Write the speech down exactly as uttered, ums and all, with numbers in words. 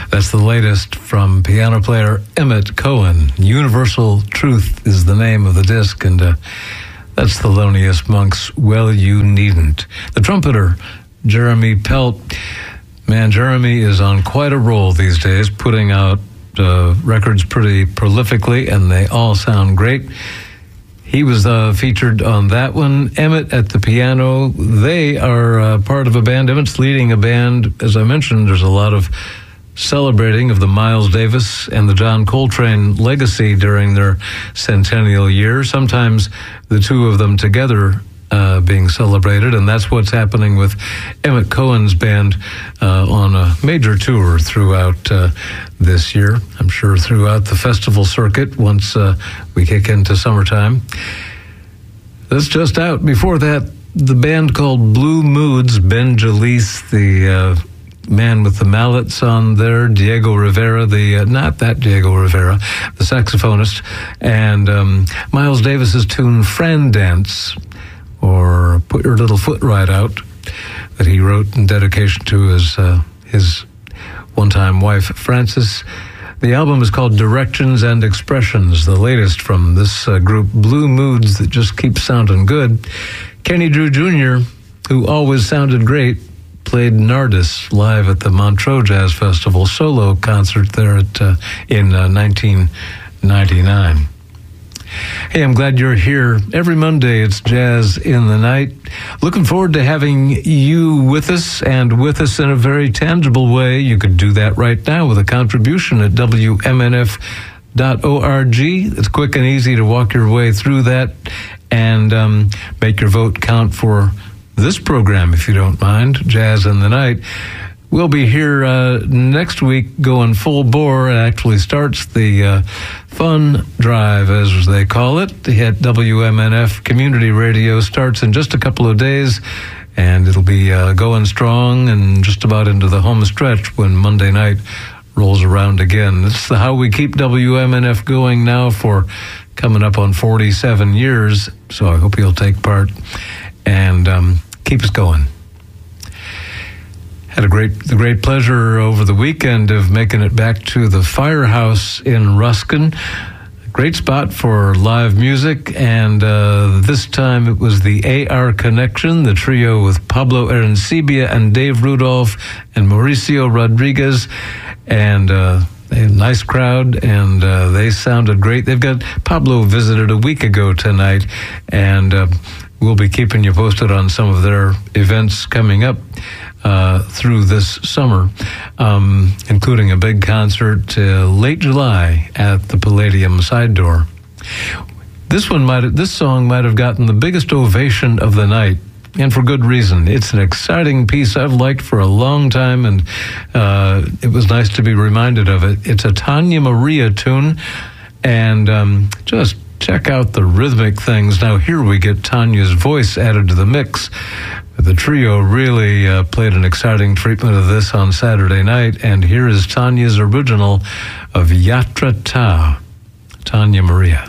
That's the latest from piano player Emmett Cohen. Universal Truth is the name of the disc, and uh, that's Thelonious Monk's Well, You Needn't. The trumpeter, Jeremy Pelt. Man, Jeremy is on quite a roll these days, putting out uh, records pretty prolifically, and they all sound great. He was uh, featured on that one. Emmett at the piano. They are uh, part of a band. Emmett's leading a band. As I mentioned, there's a lot of celebrating of the Miles Davis and the John Coltrane legacy during their centennial year. Sometimes the two of them together uh, being celebrated, and that's what's happening with Emmett Cohen's band uh, on a major tour throughout uh, this year. I'm sure throughout the festival circuit once uh, we kick into summertime. That's just out. Before that, the band called Blue Moods, Ben Jalise, the uh, man with the mallets on there, Diego Rivera, the uh, not that Diego Rivera, the saxophonist, and um, Miles Davis's tune Friend Dance, or Put Your Little Foot Right Out, that he wrote in dedication to his uh, his one-time wife, Frances. The album is called Directions and Expressions, the latest from this uh, group, Blue Moods, that just keeps sounding good. Kenny Drew Junior, who always sounded great, played Nardis live at the Montreux Jazz Festival solo concert there at uh, in uh, nineteen ninety-nine. Hey, I'm glad you're here. Every Monday, it's Jazz in the Night. Looking forward to having you with us, and with us in a very tangible way. You could do that right now with a contribution at W M N F dot org. It's quick and easy to walk your way through that and um, make your vote count for this program, if you don't mind, Jazz in the Night. We'll be here uh, next week going full bore. It actually starts the uh, fun drive, as they call it, at W M N F Community Radio. Starts in just a couple of days, and it'll be uh, going strong and just about into the home stretch when Monday night rolls around again. This is how we keep W M N F going now for coming up on forty-seven years, so I hope you'll take part and um, keep us going. Had a great, the great pleasure over the weekend of making it back to the Firehouse in Ruskin. Great spot for live music, and uh, this time it was the A R Connection, the trio with Pablo Arancibia and Dave Rudolph and Mauricio Rodriguez, and uh, they had a nice crowd, and uh, they sounded great. They've got, Pablo visited a week ago tonight, and uh, we'll be keeping you posted on some of their events coming up Uh, through this summer, um, including a big concert uh, late July at the Palladium Side Door. This one might, this song might have gotten the biggest ovation of the night, and for good reason. It's an exciting piece I've liked for a long time, and uh, it was nice to be reminded of it. It's a Tania Maria tune, and um, just check out the rhythmic things. Now here we get Tania's voice added to the mix. The trio really uh, played an exciting treatment of this on Saturday night, and here is Tania's original of Yatra Ta, Tania Maria.